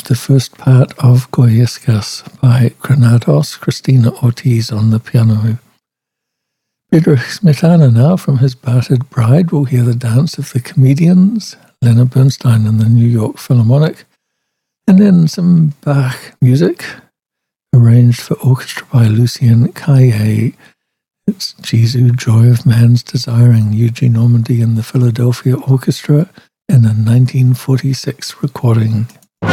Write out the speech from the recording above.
the first part of Goyescas by Granados, Christina Ortiz on the piano. Friedrich Smetana now, from his Battered Bride, will hear the dance of the Comedians, Leonard Bernstein and the New York Philharmonic, and then some Bach music, arranged for orchestra by Lucien Caillet. It's Jesu, Joy of Man's Desiring, Eugene Normandy and the Philadelphia Orchestra, in a 1946 recording.